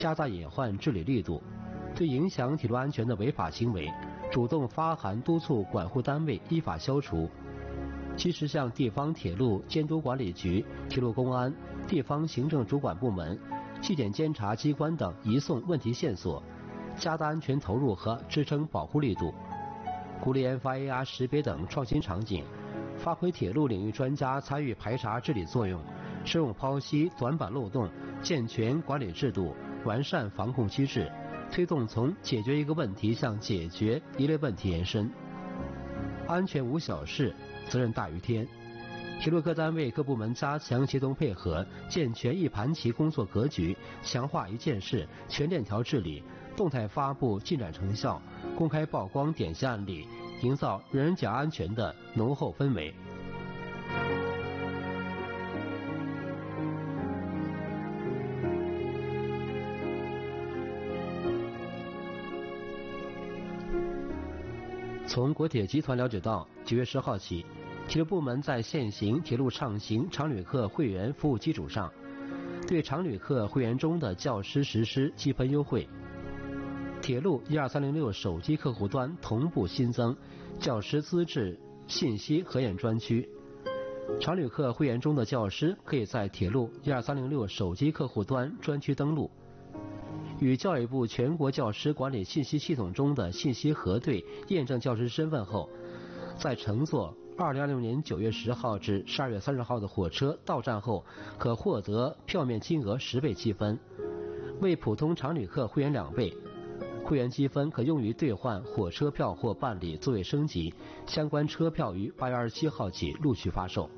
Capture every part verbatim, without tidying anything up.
加大隐患治理力度，对影响铁路安全的违法行为，主动发函督促管护单位依法消除，及时向地方铁路监督管理局、铁路公安、地方行政主管部门、纪检监察机关等移送问题线索，加大安全投入和支撑保护力度，鼓励研发 A R 识别等创新场景，发挥铁路领域专家参与排查治理作用，深入剖析短板漏洞，健全管理制度，完善防控机制，推动从解决一个问题向解决一类问题延伸。安全无小事，责任大于天。铁路各单位各部门加强协同配合，健全一盘棋工作格局，强化一件事全链条治理，动态发布进展成效，公开曝光典型案例，营造人人讲安全的浓厚氛围。从国铁集团了解到，九月十号起，铁路部门在现行铁路畅行常旅客会员服务基础上，对常旅客会员中的教师实施积分优惠。铁路一二三零六手机客户端同步新增教师资质信息核验专区，常旅客会员中的教师可以在铁路一二三零六手机客户端专区登录，与教育部全国教师管理信息系统中的信息核对验证教师身份后，在乘坐二零二六年九月十号至十二月三十号的火车到站后，可获得票面金额十倍积分，为普通常旅客会员两倍。会员积分可用于兑换火车票或办理座位升级，相关车票于八月二十七号起陆续发售。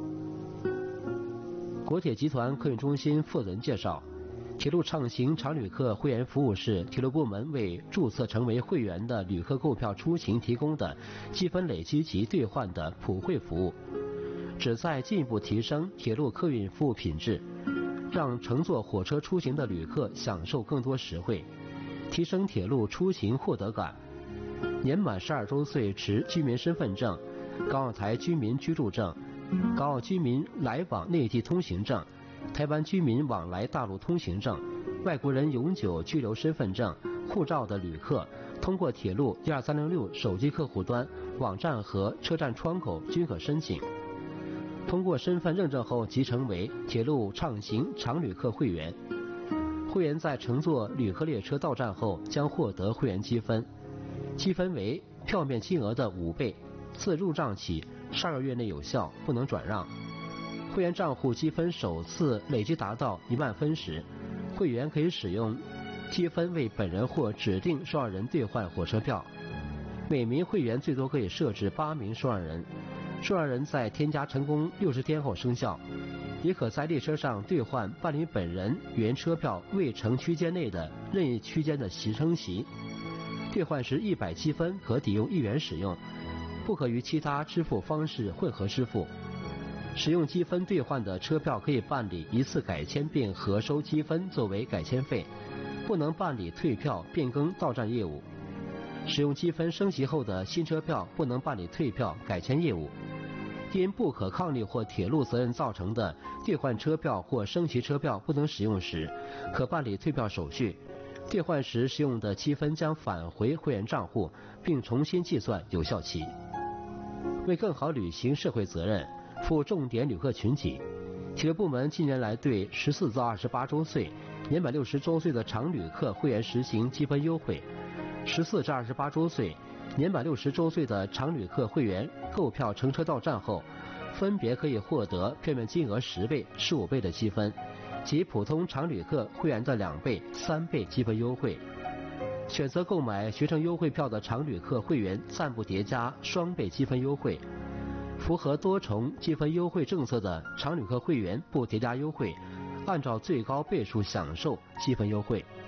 国铁集团客运中心负责人介绍，铁路畅行常旅客会员服务是铁路部门为注册成为会员的旅客购票出行提供的积分累积及兑换的普惠服务，旨在进一步提升铁路客运服务品质，让乘坐火车出行的旅客享受更多实惠，提升铁路出行获得感。年满十二周岁持居民身份证、港澳台居民居住证、港澳居民来往内地通行证、台湾居民往来大陆通行证、外国人永久居留身份证、护照的旅客，通过铁路一二三零六手机客户端、网站和车站窗口均可申请。通过身份认证后即成为铁路畅行常旅客会员。会员在乘坐旅客列车到站后将获得会员积分，积分为票面金额的五倍，自入账起十二个月内有效，不能转让。会员账户积分首次累计达到一万分时，会员可以使用积分为本人或指定受让人兑换火车票。每名会员最多可以设置八名受让人，受让人在添加成功六十天后生效。也可在列车上兑换办理本人原车票未乘区间内的任意区间的席升席，兑换时一百积分可抵用一元使用，不可与其他支付方式混合支付。使用积分兑换的车票可以办理一次改签并核收积分作为改签费，不能办理退票、变更到站业务。使用积分升级后的新车票不能办理退票、改签业务。因不可抗力或铁路责任造成的兑换车票或升级车票不能使用时，可办理退票手续。兑换时使用的积分将返回会员账户，并重新计算有效期。为更好履行社会责任，服务重点旅客群体，铁路部门近年来对十四到二十八周岁、年满六十周岁的常旅客会员实行积分优惠。十四至二十八周岁、年满六十周岁的常旅客会员购票乘车到站后，分别可以获得票面金额十倍、十五倍的积分，及普通常旅客会员的两倍、三倍积分优惠。选择购买学生优惠票的常旅客会员暂不叠加双倍积分优惠。符合多重积分优惠政策的常旅客会员不叠加优惠，按照最高倍数享受积分优惠。